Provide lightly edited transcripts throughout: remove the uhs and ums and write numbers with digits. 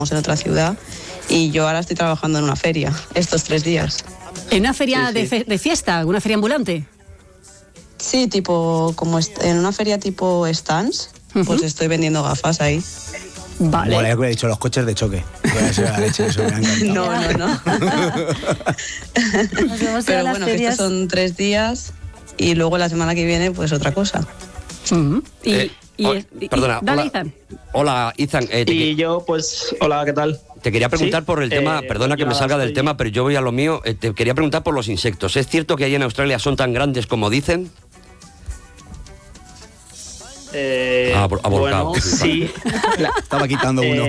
en otra ciudad y yo ahora estoy trabajando en una feria estos 3 días. ¿En una feria de fiesta? ¿Una feria ambulante? Sí, tipo, como en una feria tipo stands, pues estoy vendiendo gafas ahí. Vale. Bueno, ya que hubiera dicho los coches de choque. La leche, eso me ha encantado. No. Pero bueno, que estos son 3 días y luego la semana que viene, pues otra cosa. Perdona, dale, Izan. Hola, Izan. Y yo, pues, hola, ¿qué tal? Te quería preguntar por el tema, perdona que me salga del tema, pero yo voy a lo mío. Te quería preguntar por los insectos. ¿Es cierto que allí en Australia son tan grandes como dicen? Bueno, sí. Estaba quitando uno.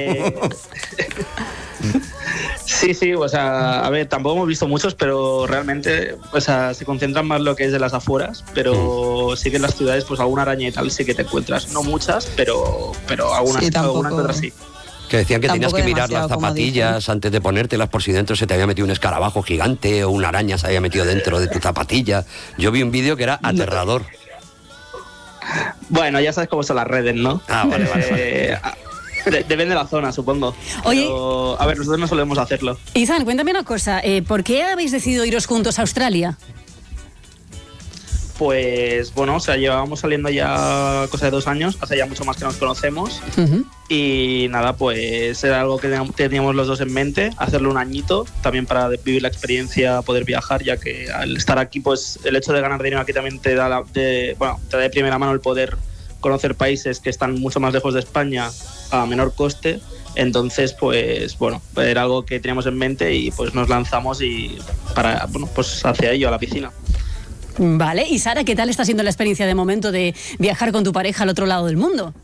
Sí, o sea, a ver, tampoco hemos visto muchos, pero realmente, o sea, se concentran más lo que es de las afueras, pero sí que en las ciudades, pues alguna araña y tal sí que te encuentras. No muchas, pero algunas, alguna que otras sí. Que decían que tenías que mirar las zapatillas antes de ponértelas por si dentro se te había metido un escarabajo gigante o una araña se había metido dentro de tu zapatilla. Yo vi un vídeo que era aterrador. Bueno, ya sabes cómo son las redes, ¿no? Vale. Depende de la zona, supongo. Oye, pero, a ver, nosotros no solemos hacerlo. Izan, cuéntame una cosa. ¿Por qué habéis decidido iros juntos a Australia? Pues bueno, o sea, llevábamos saliendo ya cosa de 2 años, hace ya mucho más que nos conocemos. Y nada, pues era algo que teníamos los dos en mente, hacerlo un añito, también para vivir la experiencia, poder viajar, ya que al estar aquí, pues el hecho de ganar dinero aquí también te da te da de primera mano el poder conocer países que están mucho más lejos de España a menor coste. Entonces, pues bueno, era algo que teníamos en mente y pues nos lanzamos y pues hacia ello, a la piscina. Vale, y Sara, ¿qué tal está siendo la experiencia de momento de viajar con tu pareja al otro lado del mundo?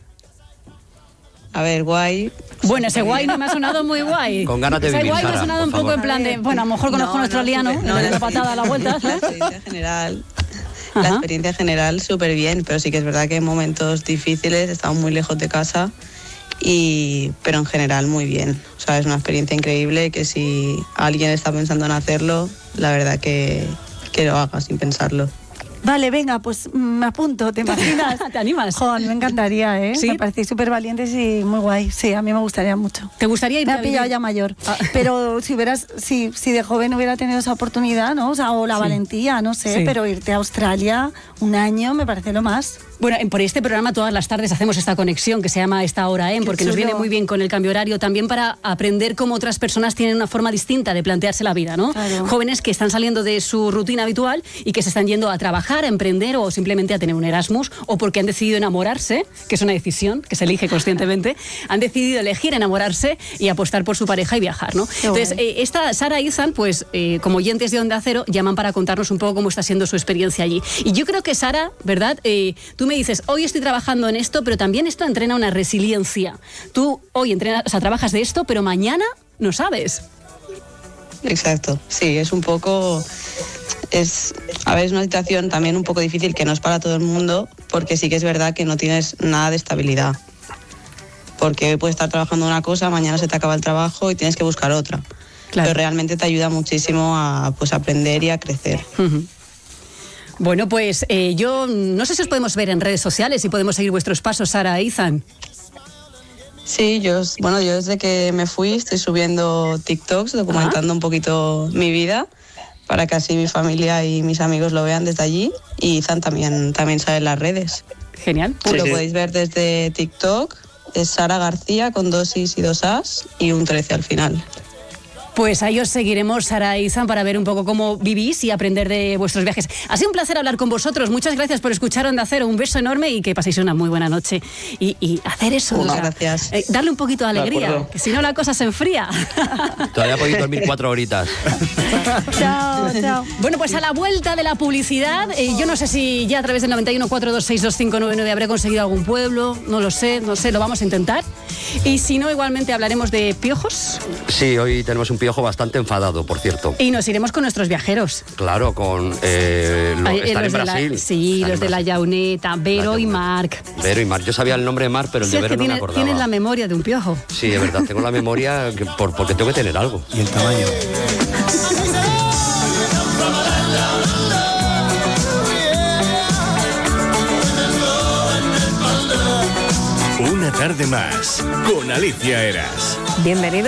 A ver, guay. Bueno, ese guay no me ha sonado muy guay. Con ganas de vivir, ese guay Sara, me ha sonado un poco en plan de, bueno, a lo mejor conozco nuestro liano, de la patada a la vuelta. La experiencia general, la experiencia general súper bien, pero sí que es verdad que en momentos difíciles estamos muy lejos de casa, pero en general muy bien. O sea, es una experiencia increíble que si alguien está pensando en hacerlo, la verdad que lo haga sin pensarlo. Vale, venga, pues me apunto, ¿te imaginas? ¿Te animas? Joder, me encantaría, ¿eh? ¿Sí? Me parecéis súper valientes y muy guay. Sí, a mí me gustaría mucho. ¿Te gustaría ir Me ha pillado ya mayor. Pero si de joven hubiera tenido esa oportunidad, ¿no? O la valentía, no sé, pero irte a Australia 1 año me parece lo más. Bueno, por este programa todas las tardes hacemos esta conexión que se llama Esta Hora En, porque nos viene muy bien con el cambio horario, también para aprender cómo otras personas tienen una forma distinta de plantearse la vida, ¿no? Claro. Jóvenes que están saliendo de su rutina habitual y que se están yendo a trabajar, a emprender o simplemente a tener un Erasmus, o porque han decidido enamorarse, que es una decisión que se elige conscientemente, han decidido elegir enamorarse y apostar por su pareja y viajar, ¿no? Entonces, esta Sara y Izan, pues como oyentes de Onda Cero, llaman para contarnos un poco cómo está siendo su experiencia allí. Y yo creo que Sara, ¿verdad? Tú me dices, hoy estoy trabajando en esto, pero también esto entrena una resiliencia. Tú hoy entrenas, o sea, trabajas de esto, pero mañana no sabes. Exacto, sí, es un poco... Es una situación también un poco difícil que no es para todo el mundo, porque sí que es verdad que no tienes nada de estabilidad. Porque hoy puedes estar trabajando una cosa, mañana se te acaba el trabajo y tienes que buscar otra. Claro. Pero realmente te ayuda muchísimo a aprender y a crecer. Bueno, pues yo no sé si os podemos ver en redes sociales y podemos seguir vuestros pasos, Sara e Izan. Sí, yo desde que me fui estoy subiendo TikToks documentando un poquito mi vida para que así mi familia y mis amigos lo vean desde allí, y Izan también sale en las redes. Genial. Lo podéis ver desde TikTok, es Sara García con 2 Is y 2 As y un 13 al final. Pues ahí os seguiremos, Sara e Izan, para ver un poco cómo vivís y aprender de vuestros viajes. Ha sido un placer hablar con vosotros. Muchas gracias por escuchar Onda Cero. Un beso enorme y que paséis una muy buena noche. Y hacer eso. Muchas gracias. Darle un poquito de alegría, que si no la cosa se enfría. Todavía podéis dormir 4 horitas. Chao, chao. Bueno, pues a la vuelta de la publicidad, yo no sé si ya a través del 91-426-2599 habré conseguido algún pueblo. No lo sé, lo vamos a intentar. Y si no, igualmente hablaremos de piojos. Sí, hoy tenemos un piojo bastante enfadado, por cierto. Y nos iremos con nuestros viajeros. Claro, están en Brasil. Los de la Llauneta, Vero y Marc. Vero y Marc. Yo sabía el nombre de Marc, pero el de Vero no me acordaba. Tienes la memoria de un piojo. Sí, es verdad, tengo la memoria porque tengo que tener algo. Y el tamaño. Una tarde más con Alicia Eras. Bienvenido.